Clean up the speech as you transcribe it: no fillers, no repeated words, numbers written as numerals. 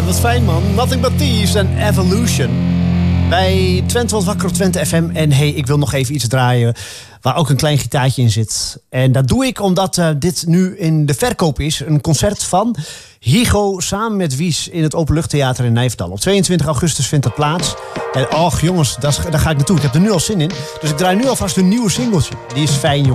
wat fijn man. Nothing But Thieves en Evolution. Bij Twente was wakker op Twente FM. En hey, ik wil nog even iets draaien waar ook een klein gitaartje in zit. En dat doe ik omdat dit nu in de verkoop is. Een concert van Higo samen met Wies in het Openluchttheater in Nijverdal. Op 22 augustus vindt dat plaats. En och jongens, daar ga ik naartoe. Ik heb er nu al zin in. Dus ik draai nu alvast een nieuwe singeltje. Die is fijn jongens.